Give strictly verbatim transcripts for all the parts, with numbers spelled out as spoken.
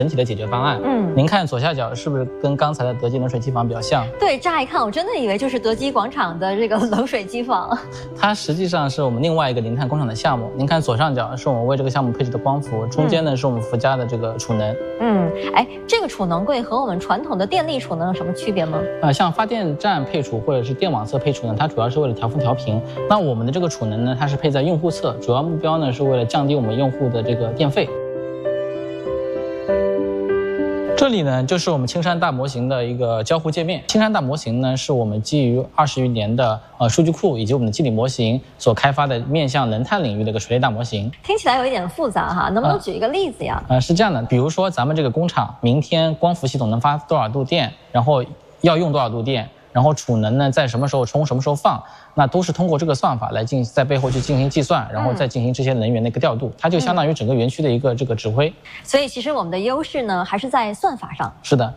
整体的解决方案。嗯，您看左下角是不是跟刚才的德基冷水机房比较像？ 对，乍一看我真的以为就是德基广场的这个冷水机房。它实际上是我们另外一个零碳工厂的项目。您看左上角是我们为这个项目配置的光伏，中间呢是我们福佳的这个储能。 嗯，哎，这个储能柜和我们传统的电力储能有什么区别吗？ 呃，像发电站配储或者是电网侧配储呢，它主要是为了调峰调频。那我们的这个储能呢，它是配在用户侧，主要目标呢是为了降低我们用户的这个电费。这里呢，就是我们青山大模型的一个交互界面。青山大模型呢，是我们基于二十余年的呃数据库以及我们的机理模型所开发的面向能碳领域的一个水类大模型。 听起来有一点复杂哈，能不能举一个例子呀？ 呃，呃是这样的，比如说咱们这个工厂明天光伏系统能发多少度电，然后要用多少度电，然后储能呢在什么时候充，什么时候放，那都是通过这个算法来进在背后去进行计算，然后再进行这些能源的一个调度，它就相当于整个园区的一个这个指挥。 所以其实我们的优势呢，还是在算法上。 是的。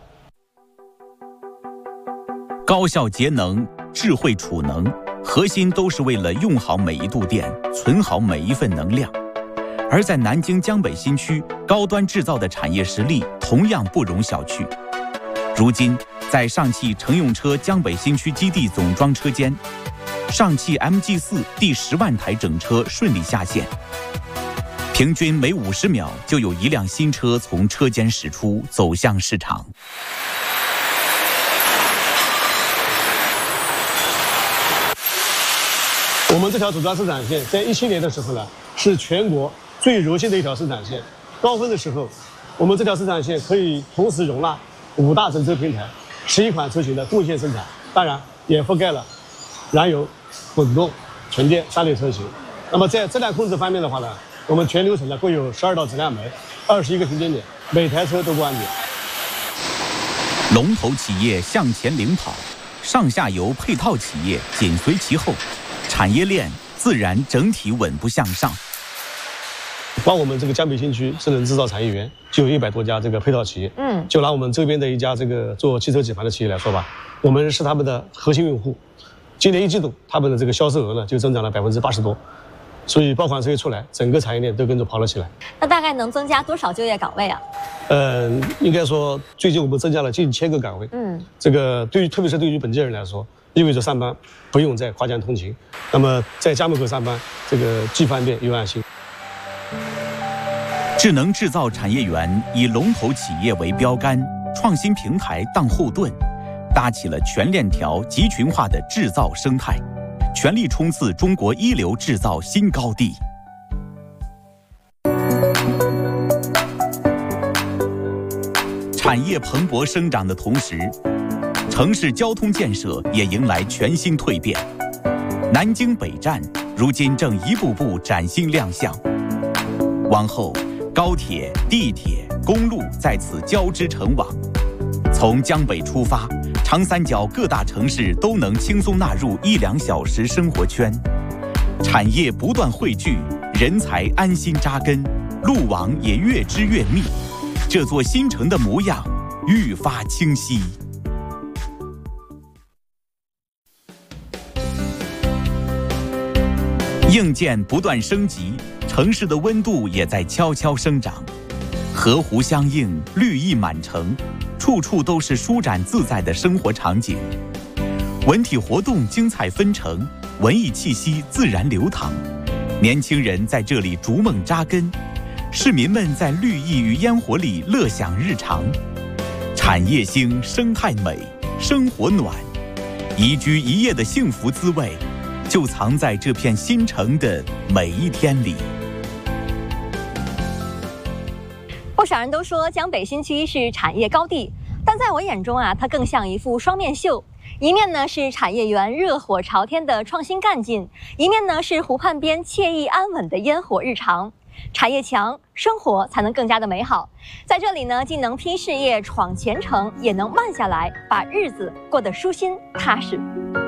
高效节能、智慧储能，核心都是为了用好每一度电，存好每一份能量。而在南京江北新区，高端制造的产业实力同样不容小觑。如今，在上汽乘用车江北新区基地总装车间，上汽 M G 四 第十万台整车顺利下线，平均每五十秒就有一辆新车从车间驶出，走向市场。 我们这条组装生产线在一七年的时候呢，是全国最柔性的一条生产线。高峰的时候，我们这条生产线可以同时容纳五大整车平台、十一款车型的共线生产，当然也覆盖了燃油、混动、纯电三类车型。那么在质量控制方面的话呢，我们全流程呢共有十二道质量门，二十一个评检点，每台车都不安检。 龙头企业向前领跑，上下游配套企业紧随其后，产业链自然整体稳步向上。 光我们这个江北新区智能制造产业园就有一百多家这个配套企业。嗯，就拿我们周边的一家这个做汽车底盘的企业来说吧，我们是他们的核心用户。今年一季度，他们的这个销售额呢就增长了百分之八十多，所以爆款车一出来，整个产业链都跟着跑了起来。 那大概能增加多少就业岗位啊？ 呃，应该说最近我们增加了近千个岗位。嗯，这个对于特别是对于本地人来说，意味着上班不用再跨江通勤，那么在家门口上班，这个既方便又安心。 智能制造产业园以龙头企业为标杆，创新平台当后盾，搭起了全链条集群化的制造生态，全力冲刺中国一流制造新高地。产业蓬勃生长的同时，城市交通建设也迎来全新蜕变。南京北站如今正一步步崭新亮相，往后高铁、地铁、公路在此交织成网。从江北出发，长三角各大城市都能轻松纳入一两小时生活圈。产业不断汇聚，人才安心扎根，路网也越织越密，这座新城的模样愈发清晰。硬件不断升级，城市的温度也在悄悄生长。河湖相映，绿意满城，处处都是舒展自在的生活场景。文体活动精彩纷呈，文艺气息自然流淌。年轻人在这里逐梦扎根，市民们在绿意与烟火里乐享日常。产业兴，生态美，生活暖，宜居宜业的幸福滋味就藏在这片新城的每一天里。 不少人都说江北新区是产业高地，但在我眼中啊，它更像一幅双面绣。一面呢是产业园热火朝天的创新干劲，一面呢是湖畔边惬意安稳的烟火日常。产业强，生活才能更加的美好。在这里呢，既能拼事业闯前程，也能慢下来，把日子过得舒心踏实。